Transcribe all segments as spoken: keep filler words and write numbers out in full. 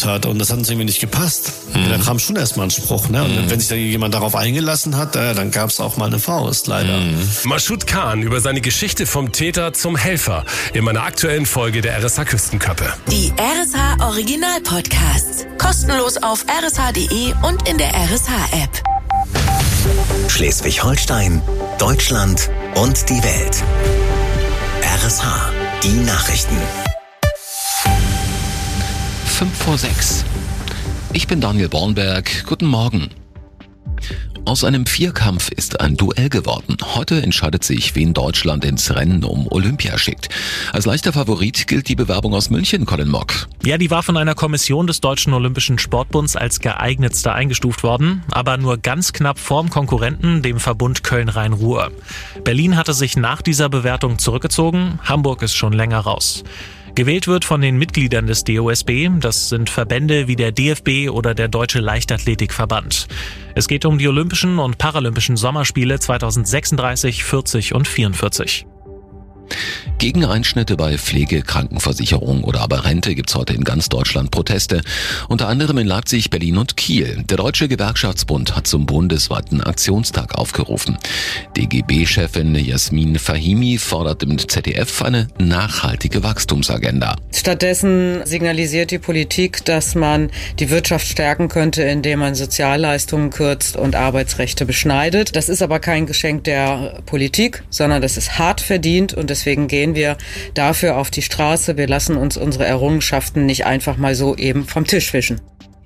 gemacht hat und das hat uns irgendwie nicht gepasst. Mhm. Da kam schon erstmal ein Spruch, ne? Und mhm. wenn sich da jemand darauf eingelassen hat, äh, dann gab es auch mal eine Faust, leider. Mhm. Mashoud Khan über seine Geschichte vom Täter zum Helfer in meiner aktuellen Folge der R S H Küstenköppe. Die R S H Original Podcasts. Kostenlos auf r s h punkt d e und in der R S H App. Schleswig-Holstein, Deutschland und die Welt. R S H, die Nachrichten. Fünf vor sechs. Ich bin Daniel Bornberg. Guten Morgen. Aus einem Vierkampf ist ein Duell geworden. Heute entscheidet sich, wen Deutschland ins Rennen um Olympia schickt. Als leichter Favorit gilt die Bewerbung aus München, Colin Mock. Ja, die war von einer Kommission des Deutschen Olympischen Sportbunds als geeignetster eingestuft worden, aber nur ganz knapp vorm Konkurrenten, dem Verbund Köln-Rhein-Ruhr. Berlin hatte sich nach dieser Bewertung zurückgezogen, Hamburg ist schon länger raus. Gewählt wird von den Mitgliedern des D O S B, das sind Verbände wie der D F B oder der Deutsche Leichtathletikverband. Es geht um die Olympischen und Paralympischen Sommerspiele zweitausendsechsunddreißig, vierzig und vierundvierzig. Gegen Einschnitte bei Pflege, Krankenversicherung oder aber Rente gibt's heute in ganz Deutschland Proteste. Unter anderem in Leipzig, Berlin und Kiel. Der Deutsche Gewerkschaftsbund hat zum bundesweiten Aktionstag aufgerufen. D G B-Chefin Jasmin Fahimi fordert im Z D F eine nachhaltige Wachstumsagenda. Stattdessen signalisiert die Politik, dass man die Wirtschaft stärken könnte, indem man Sozialleistungen kürzt und Arbeitsrechte beschneidet. Das ist aber kein Geschenk der Politik, sondern das ist hart verdient und deswegen gehen wir dafür auf die Straße. Wir lassen uns unsere Errungenschaften nicht einfach mal so eben vom Tisch wischen.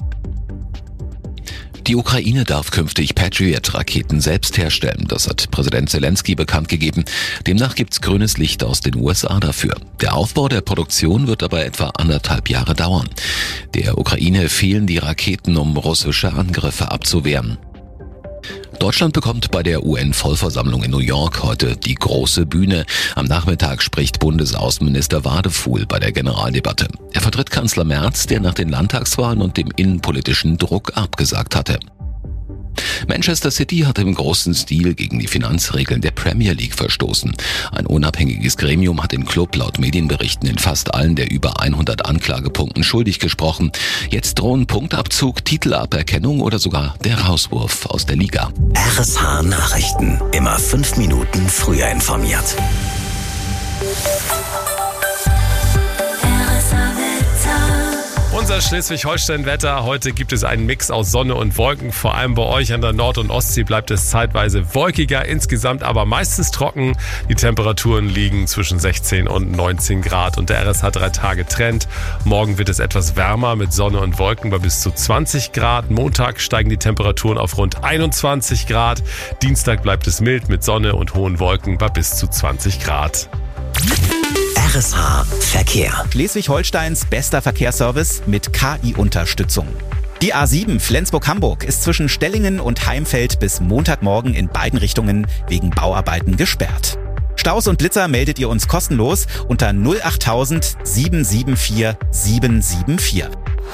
Die Ukraine darf künftig Patriot-Raketen selbst herstellen. Das hat Präsident Zelensky bekannt gegeben. Demnach gibt's grünes Licht aus den U S A dafür. Der Aufbau der Produktion wird aber etwa anderthalb Jahre dauern. Der Ukraine fehlen die Raketen, um russische Angriffe abzuwehren. Deutschland bekommt bei der U N-Vollversammlung in New York heute die große Bühne. Am Nachmittag spricht Bundesaußenminister Wadefuhl bei der Generaldebatte. Er vertritt Kanzler Merz, der nach den Landtagswahlen und dem innenpolitischen Druck abgesagt hatte. Manchester City hat im großen Stil gegen die Finanzregeln der Premier League verstoßen. Ein unabhängiges Gremium hat den Club laut Medienberichten in fast allen der über hundert Anklagepunkten schuldig gesprochen. Jetzt drohen Punktabzug, Titelaberkennung oder sogar der Rauswurf aus der Liga. R S H Nachrichten. Immer fünf Minuten früher informiert. Unser Schleswig-Holstein-Wetter. Heute gibt es einen Mix aus Sonne und Wolken. Vor allem bei euch an der Nord- und Ostsee bleibt es zeitweise wolkiger, insgesamt aber meistens trocken. Die Temperaturen liegen zwischen sechzehn und neunzehn Grad und der R S H drei Tage Trend. Morgen wird es etwas wärmer mit Sonne und Wolken bei bis zu zwanzig Grad. Montag steigen die Temperaturen auf rund einundzwanzig Grad. Dienstag bleibt es mild mit Sonne und hohen Wolken bei bis zu zwanzig Grad. R S H Verkehr. Schleswig-Holsteins bester Verkehrsservice mit K I-Unterstützung. Die A sieben Flensburg-Hamburg ist zwischen Stellingen und Heimfeld bis Montagmorgen in beiden Richtungen wegen Bauarbeiten gesperrt. Staus und Blitzer meldet ihr uns kostenlos unter null acht tausend sieben sieben vier sieben sieben vier.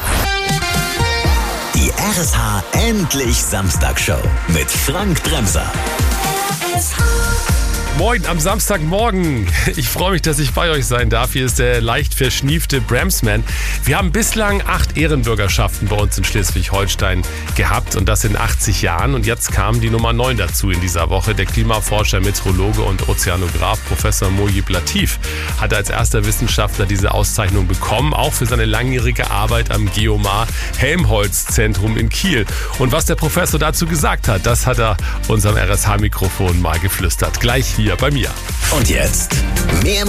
Die R S H Endlich Samstagshow mit Frank Bremser. Moin am Samstagmorgen. Ich freue mich, dass ich bei euch sein darf. Hier ist der leicht verschniefte Bremsman. Wir haben bislang acht Ehrenbürgerschaften bei uns in Schleswig-Holstein gehabt und das in achtzig Jahren. Und jetzt kam die Nummer neun dazu in dieser Woche. Der Klimaforscher, Meteorologe und Ozeanograf Professor Mojib Latif hat als erster Wissenschaftler diese Auszeichnung bekommen, auch für seine langjährige Arbeit am Geomar Helmholtz-Zentrum in Kiel. Und was der Professor dazu gesagt hat, das hat er unserem R S H-Mikrofon mal geflüstert. Gleich hier bei mir. Und jetzt mehr